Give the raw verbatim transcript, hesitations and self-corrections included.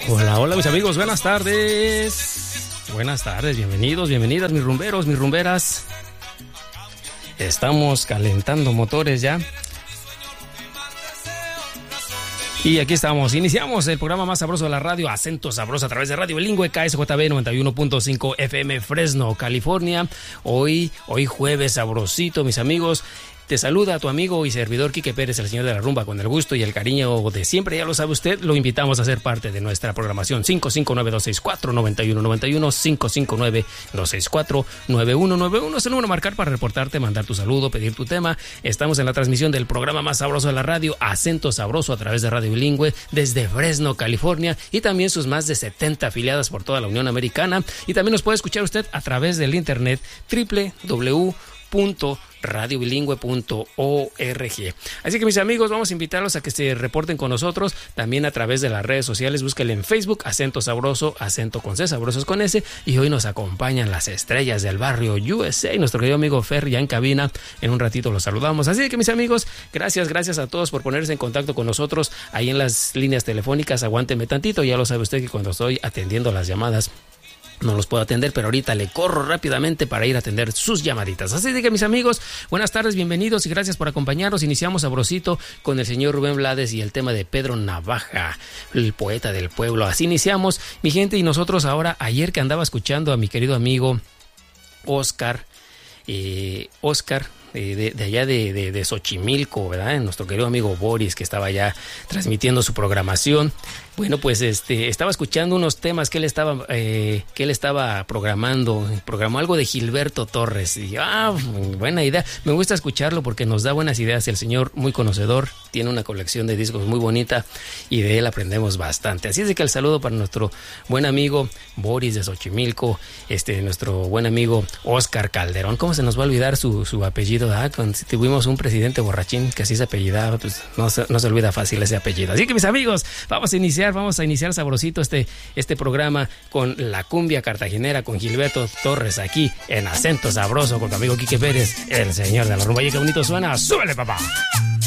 Hola, hola mis amigos, buenas tardes. Buenas tardes, bienvenidos, bienvenidas mis rumberos, mis rumberas. Estamos calentando motores ya. Y aquí estamos, iniciamos el programa más sabroso de la radio, Acento Sabroso, a través de Radio Bilingüe, K S J B noventa y uno punto cinco F M, Fresno, California. Hoy, hoy jueves sabrosito, mis amigos. Te saluda a tu amigo y servidor Quique Pérez, el señor de la rumba, con el gusto y el cariño de siempre, ya lo sabe usted. Lo invitamos a ser parte de nuestra programación. Cinco cinco nueve, dos seis cuatro, nueve uno nueve uno, cinco cinco nueve, dos seis cuatro, nueve uno nueve uno es el número a marcar para reportarte, mandar tu saludo, pedir tu tema. Estamos en la transmisión del programa más sabroso de la radio, Acento Sabroso, a través de Radio Bilingüe, desde Fresno, California, y también sus más de setenta afiliadas por toda la Unión Americana. Y también nos puede escuchar usted a través del internet doble u doble u doble u punto radio bilingüe punto org. Así que mis amigos, vamos a invitarlos a que se reporten con nosotros también a través de las redes sociales. Búsquenle en Facebook, Acento Sabroso, acento con C, sabrosos con S. Y hoy nos acompañan las estrellas del barrio U S A, nuestro querido amigo Fer ya en cabina. En un ratito los saludamos. Así que mis amigos, gracias, gracias a todos por ponerse en contacto con nosotros ahí en las líneas telefónicas. Aguánteme tantito, ya lo sabe usted que cuando estoy atendiendo las llamadas no los puedo atender, pero ahorita le corro rápidamente para ir a atender sus llamaditas. Así que mis amigos, buenas tardes, bienvenidos y gracias por acompañarnos. Iniciamos sabrosito con el señor Rubén Blades y el tema de Pedro Navaja, el poeta del pueblo. Así iniciamos, mi gente, y nosotros ahora, ayer que andaba escuchando a mi querido amigo Oscar, eh, Oscar, De, de, de allá de, de, de Xochimilco, ¿verdad? Nuestro querido amigo Boris, que estaba ya transmitiendo su programación. Bueno, pues este estaba escuchando unos temas que él estaba eh, que él estaba programando, programó algo de Gilberto Torres. Y ah, buena idea. Me gusta escucharlo porque nos da buenas ideas. El señor muy conocedor, tiene una colección de discos muy bonita y de él aprendemos bastante. Así es de que el saludo para nuestro buen amigo Boris de Xochimilco, este nuestro buen amigo Oscar Calderón. ¿Cómo se nos va a olvidar su, su apellido? Ah, cuando tuvimos un presidente borrachín que así se apellidaba, pues no se, no se olvida fácil ese apellido. Así que mis amigos, vamos a iniciar, vamos a iniciar sabrosito este, este programa con la cumbia cartagenera, con Gilberto Torres aquí en Acento Sabroso con tu amigo Quique Pérez, el señor de la rumba. Oye, qué bonito suena, ¡súbele, papá!